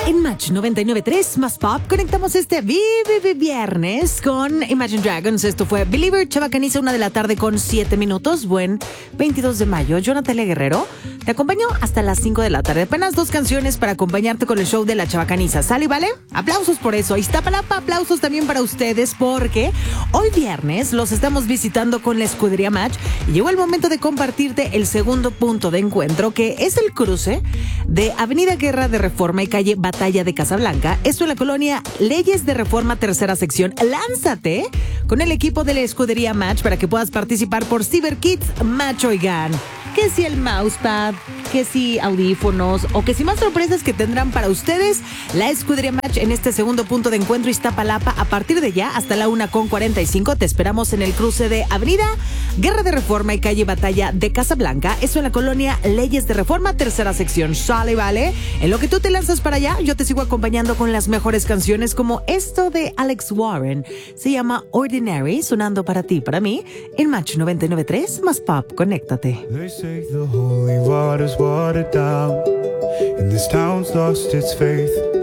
En Match 99.3 más Pop conectamos este viernes con Imagine Dragons. Esto fue Believer, Chavacaniza, 1:00 con 7 minutos. Buen 22 de mayo. Yo, Natalia Guerrero, te acompaño hasta las 5 de la tarde. Apenas 2 canciones para acompañarte con el show de la Chavacaniza. ¿Sale y vale? Aplausos por eso. Iztapalapa, aplausos también para ustedes porque hoy viernes los estamos visitando con la escudería Match y llegó el momento de compartirte el segundo punto de encuentro, que es el cruce de Avenida Guerra de Reforma y calle Batalla de Casablanca. Esto en la colonia Leyes de Reforma, tercera sección. Lánzate con el equipo de la escudería Match para que puedas participar por Cyber Kids Match. Oigan, que si el mousepad, que si audífonos o que si más sorpresas que tendrán para ustedes la escudería Match en este segundo punto de encuentro Iztapalapa. A partir de ya hasta la 1:45 te esperamos en el cruce de Avenida Guerra de Reforma y calle Batalla de Casablanca. Eso en la colonia Leyes de Reforma, tercera sección. Sale, vale. En lo que tú te lanzas para allá, yo te sigo acompañando con las mejores canciones como esto de Alex Warren. Se llama Ordinary, sonando para ti, para mí, en Match 99.3 más Pop. Conéctate. They say the holy water's watered down, and this town's lost its faith.